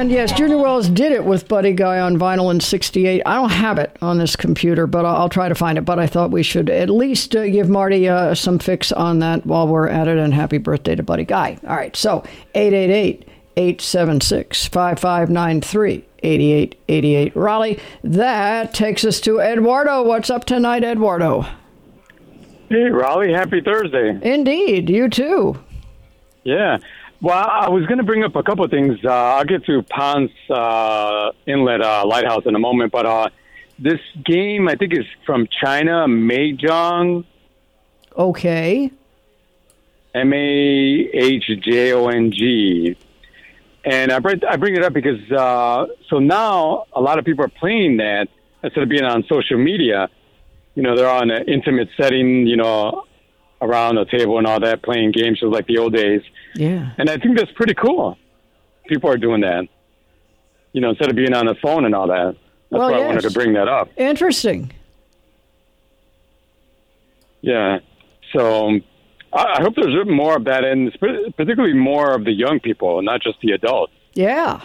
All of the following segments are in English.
And yes, Junior Wells did it with Buddy Guy on vinyl in '68. I don't have it on this computer, but I'll try to find it. But I thought we should at least give Marty some fix on that while we're at it. And happy birthday to Buddy Guy. All right, so 888-876-5593. 8888 Raleigh. That takes us to Eduardo. What's up tonight, Eduardo? Hey, Raleigh. Happy Thursday. Indeed. You too. Yeah. Well, I was going to bring up a couple of things. I'll get to Ponce Inlet Lighthouse in a moment. But this game, I think, is from China, Mahjong. Okay. Mahjong. And I bring it up because so now a lot of people are playing that instead of being on social media. You know, they're on an intimate setting, you know, around a table and all that, playing games just like the old days. Yeah. And I think that's pretty cool. People are doing that, you know, instead of being on the phone and all that. That's why I wanted to bring that up. Interesting. Yeah. So I hope there's more of that, and particularly more of the young people, not just the adults. Yeah.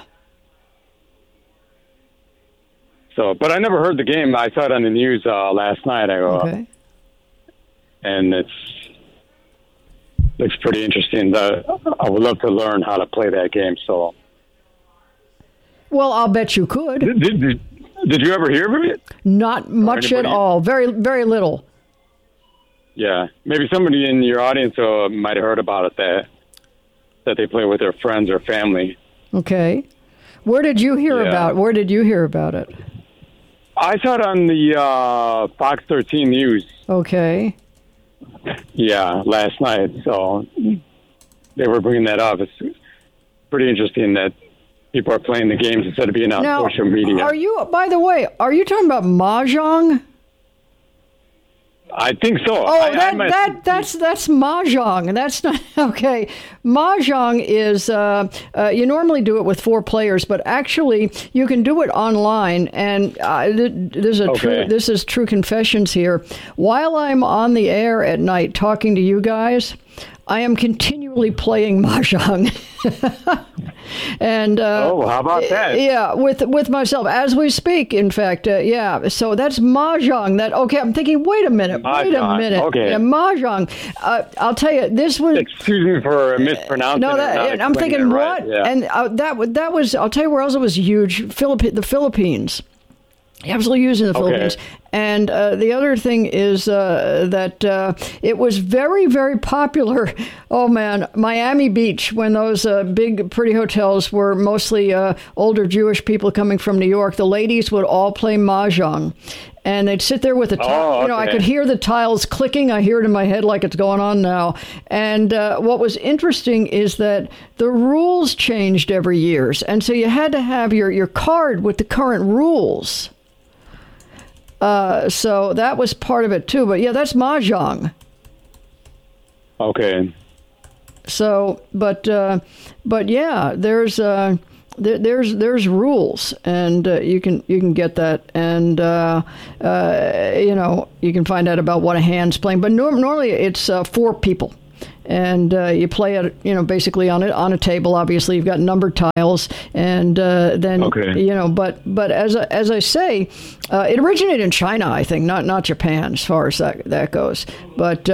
So, but I never heard the game. I saw it on the news last night. I go, okay. And looks pretty interesting. I would love to learn how to play that game. So, well, I'll bet you could. Did you ever hear of it? Not much at all. Very, very little. Yeah, maybe somebody in your audience might have heard about it that they play with their friends or family. Okay, where did you hear about? Where did you hear about it? I saw it on the Fox 13 News. Okay. Yeah, last night. So they were bringing that up. It's pretty interesting that people are playing the games instead of being on social media. Are you? By the way, are you talking about Mahjong? I think so. Oh, that's Mahjong, and that's not okay. Mahjong is you normally do it with 4 players, but actually you can do it online. And this is true confessions here. While I'm on the air at night talking to you guys, I am continually playing Mahjong. And how about that? Yeah, with myself as we speak. In fact, yeah. So that's Mahjong. I'm thinking. Wait a minute. Okay. Yeah, Mahjong. I'll tell you. This was. Excuse me for mispronouncing. No, I'm thinking what? Yeah. And that was. I'll tell you where else it was huge. The Philippines. Absolutely used in the Philippines. And the other thing is that it was very, very popular. Oh, man, Miami Beach, when those big, pretty hotels were mostly older Jewish people coming from New York, the ladies would all play Mahjong. And they'd sit there with the tile. You know, I could hear the tiles clicking. I hear it in my head like it's going on now. And what was interesting is that the rules changed every year. And so you had to have your card with the current rules. So that was part of it too, but yeah, that's Mahjong. Okay. So, but yeah, there's rules, and you can get that, and you know, you can find out about what a hand's playing. But normally it's 4 people. And you play it, you know, basically on a table. Obviously, you've got numbered tiles, and then you know. But as I say, it originated in China, I think, not Japan, as far as that goes. But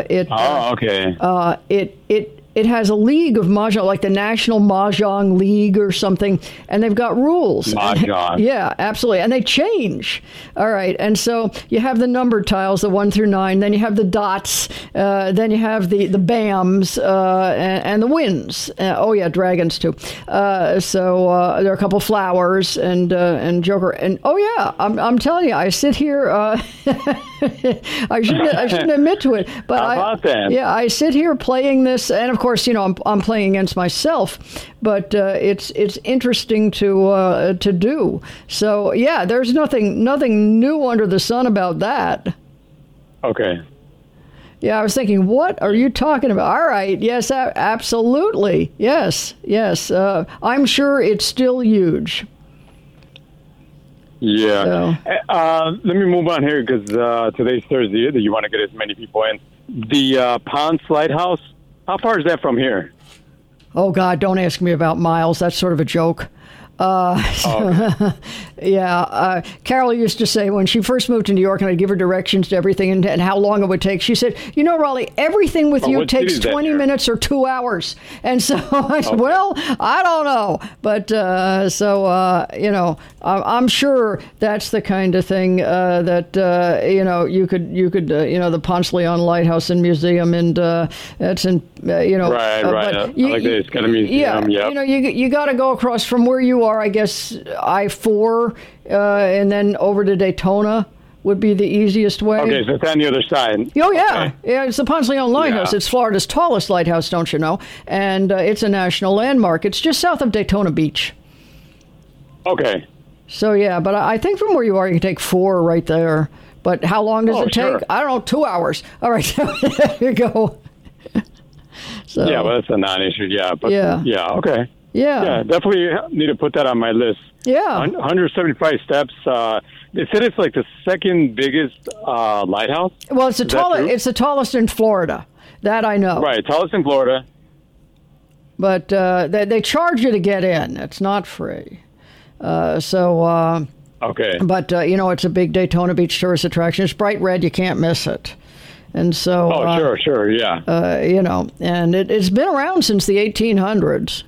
it has a league of Mahjong, like the National Mahjong League or something, and they've got rules. Mahjong. Yeah, absolutely. And they change. All right. And so you have the numbered tiles, the 1 through 9, then you have the dots, then you have the BAMs, and the winds. Dragons too. So there are a couple flowers and Joker. And I'm telling you, I sit here, I shouldn't admit to it, but how about that? Yeah, I sit here playing this, and of course, you know, I'm playing against myself, but it's interesting to do. So yeah, there's nothing new under the sun about that. Okay. Yeah, I was thinking, what are you talking about? All right, yes, absolutely, yes. I'm sure it's still huge. Yeah. So. Let me move on here because today's Thursday. You want to get as many people in. The Ponce Lighthouse. How far is that from here? Oh, God, don't ask me about miles. That's sort of a joke. Yeah. Carol used to say when she first moved to New York and I'd give her directions to everything and how long it would take, she said, Raleigh, everything with you takes 20 minutes or 2 hours. And so I said, well, I don't know. But I'm sure that's the kind of thing that, you could the Ponce Leon Lighthouse and Museum, and that's in, Right. I like that it's got a museum. Yeah. Yep. You got to go across from where you are, I guess, I-4, and then over to Daytona would be the easiest way. Okay, so it's on the other side. Oh, yeah. Okay. Yeah, it's the Ponce Leon Lighthouse. It's Florida's tallest lighthouse, don't you know? And it's a national landmark. It's just south of Daytona Beach. Okay. So, yeah, but I think from where you are, you can take 4 right there. But how long does it take? I don't know, 2 hours. All right, there you go. So, yeah, well, that's a non-issue, but okay. Yeah, definitely need to put that on my list. Yeah. 175 steps. They said it's like the second biggest lighthouse. Well, it's the tallest in Florida. That I know. Right, tallest in Florida. But they charge you to get in. It's not free. Okay. But, it's a big Daytona Beach tourist attraction. It's bright red. You can't miss it. And so... sure, yeah. And it's been around since the 1800s.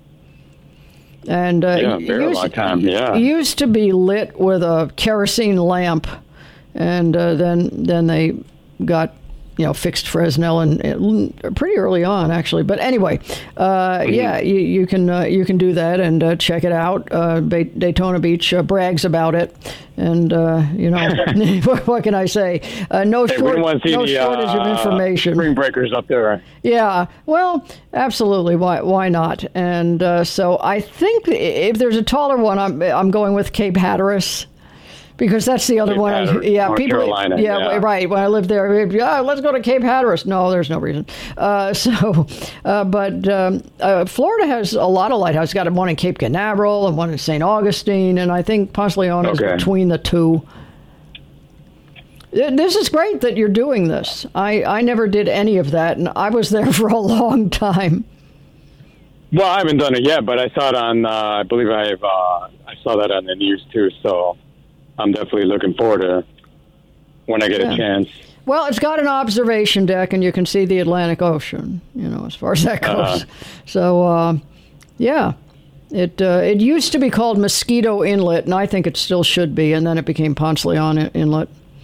And very long time, yeah. It used to be lit with a kerosene lamp, and then they got fixed Fresnel and pretty early on, actually. But anyway, you can do that and check it out. Daytona Beach brags about it, and what can I say? No shortage of information. Spring breakers up there. Yeah, well, absolutely. Why not? And so I think if there's a taller one, I'm going with Cape Hatteras. Because that's the other one. North Carolina. Right. When I lived there, let's go to Cape Hatteras. No, there's no reason. But Florida has a lot of lighthouses. It's got one in Cape Canaveral and one in St. Augustine, and I think Ponce Leon is between the two. This is great that you're doing this. I never did any of that, and I was there for a long time. Well, I haven't done it yet, but I saw it on. I believe I saw that on the news too. So I'm definitely looking forward to when I get a chance. Well, it's got an observation deck, and you can see the Atlantic Ocean, as far as that goes. So, it used to be called Mosquito Inlet, and I think it still should be, and then it became Ponce Leon Inlet.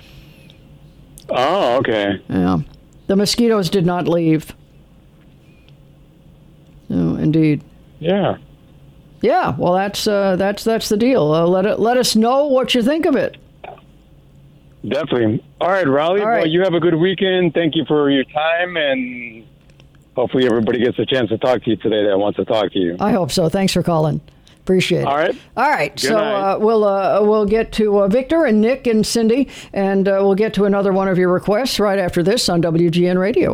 Oh, okay. Yeah. The mosquitoes did not leave. Oh, indeed. Yeah. Yeah, well, that's the deal. Let us know what you think of it. Definitely. All right, Raleigh. All right. Well, you have a good weekend. Thank you for your time, and hopefully everybody gets a chance to talk to you today that wants to talk to you. I hope so. Thanks for calling. Appreciate it. All right. Good night. We'll get to Victor and Nick and Cindy, and we'll get to another one of your requests right after this on WGN Radio.